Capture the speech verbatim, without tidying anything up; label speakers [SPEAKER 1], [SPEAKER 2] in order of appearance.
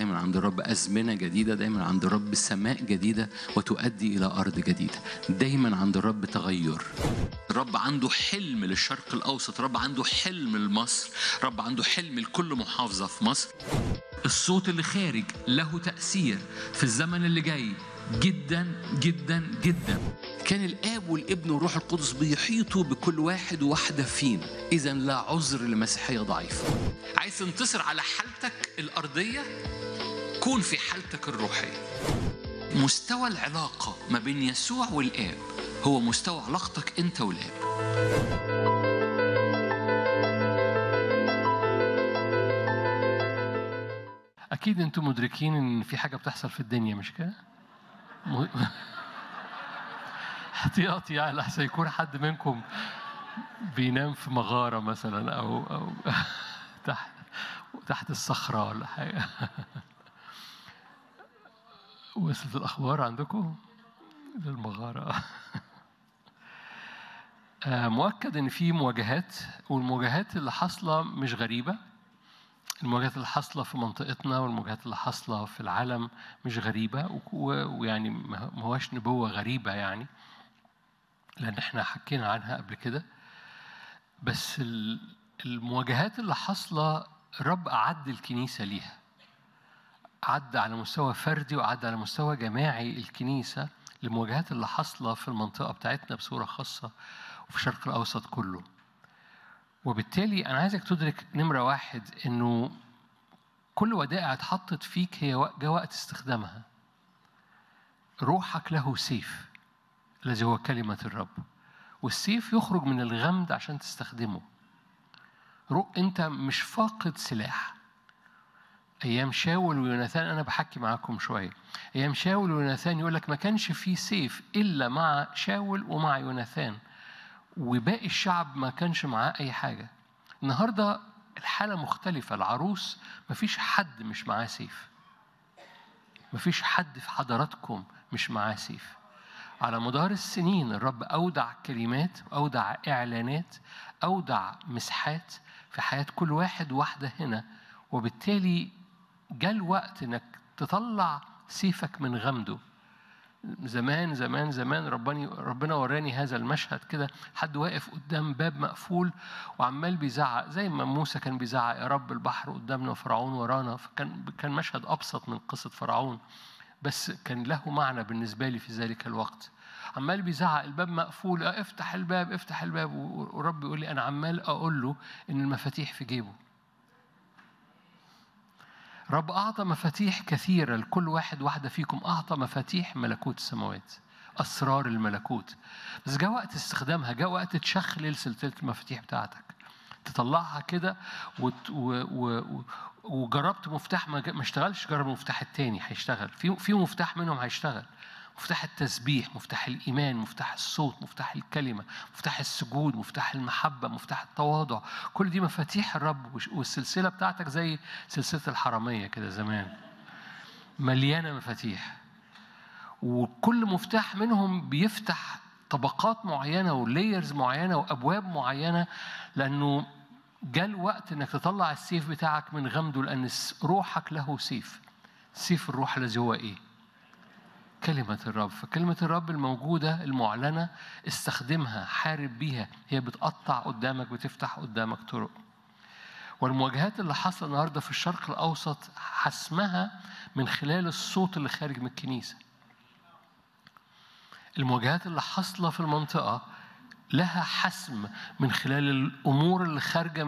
[SPEAKER 1] دايما عند الرب أزمنة جديدة، دايما عند الرب سماء جديدة وتؤدي إلى أرض جديدة، دايما عند الرب تغير. الرب عنده حلم للشرق الأوسط، الرب عنده حلم لمصر، الرب عنده حلم لكل محافظة في مصر. الصوت اللي خارج له تأثير في الزمن اللي جاي جدا جدا جدا. كان الآب والابن والروح القدس بيحيطوا بكل واحد وواحدة فينا، إذن لا عذر لمسيحية ضعيفة. عايز تنتصر على حالتك الأرضية، كون في حالتك الروحية. مستوى العلاقة ما بين يسوع والآب هو مستوى علاقتك أنت والآب.
[SPEAKER 2] أكيد أنتم مدركين إن في حاجة بتحصل في الدنيا، مش كده؟ م... احتياطي يعني لحسن يكون حد منكم بينام في مغارة مثلا أو أو تحت تحت الصخرة ولا حاجة. وصلت الأخبار عندكم للمغارة. مؤكد إن في مواجهات، والمواجهات اللي حاصلة مش غريبة. المواجهات اللي حاصلة في منطقتنا والمواجهات اللي حاصلة في العالم مش غريبة، ويعني ما هواش نبوة غريبة يعني، لأن احنا حكينا عنها قبل كده. بس المواجهات اللي حاصلة الرب أعد الكنيسة ليها، عد على مستوى فردي وعد على مستوى جماعي الكنيسة للمواجهات اللي حاصلة في المنطقة بتاعتنا بصورة خاصة وفي الشرق الأوسط كله. وبالتالي أنا عايزك تدرك نمرة واحد إنه كل ودائع اتحطت فيك هي جاء وقت استخدامها. روحك له سيف الذي هو كلمة الرب، والسيف يخرج من الغمد عشان تستخدمه. أنت مش فاقد سلاح. أيام شاول ويوناثان، أنا بحكي معاكم شوية، أيام شاول ويوناثان يقول لك ما كانش فيه سيف إلا مع شاول ومع يوناثان، وباقي الشعب ما كانش معاه أي حاجة. النهاردة الحالة مختلفة. العروس ما فيش حد مش معاه سيف، ما فيش حد في حضراتكم مش معاه سيف. على مدار السنين الرب أودع كلمات، أودع إعلانات، أودع مسحات في حياة كل واحد واحدة هنا، وبالتالي جاء الوقت إنك تطلع سيفك من غمده. زمان زمان زمان ربنا ربنا وراني هذا المشهد كده، حد واقف قدام باب مقفول وعمال بيزعق زي ما موسى كان بيزعق يا رب البحر قدامنا وفرعون ورانا. فكان كان مشهد أبسط من قصة فرعون، بس كان له معنى بالنسبة لي في ذلك الوقت. عمال بيزعق الباب مقفول، افتح الباب افتح الباب، ورب يقول لي أنا عمال أقول له إن المفاتيح في جيبه. رب أعطى مفاتيح كثيرة لكل واحد واحدة فيكم، أعطى مفاتيح ملكوت السماوات، أسرار الملكوت. بس جاء وقت استخدامها، جاء وقت تشخلل سلسلة المفاتيح بتاعتك، تطلعها كده وت... و... و... وجربت مفتاح ما اشتغلش، جرب المفتاح التاني هيشتغل. في في مفتاح منهم هيشتغل، مفتاح التسبيح، مفتاح الإيمان، مفتاح الصوت، مفتاح الكلمة، مفتاح السجود، مفتاح المحبة، مفتاح التواضع. كل دي مفاتيح الرب، والسلسلة بتاعتك زي سلسلة الحرامية كده زمان، مليانة مفاتيح، وكل مفتاح منهم بيفتح طبقات معينة وليرز معينة وأبواب معينة، لأنه جاء الوقت إنك تطلع السيف بتاعك من غمده، لأن روحك له سيف. سيف الروح الذي هو إيه؟ كلمة الرب. فكلمة الرب الموجودة المعلنة استخدمها، حارب بيها، هي بتقطع قدامك، بتفتح قدامك طرق. والمواجهات اللي حصل النهاردة في الشرق الأوسط حسمها من خلال الصوت اللي خارج من الكنيسة. المواجهات اللي حصلة في المنطقة لها حسم من خلال الأمور اللي خارجة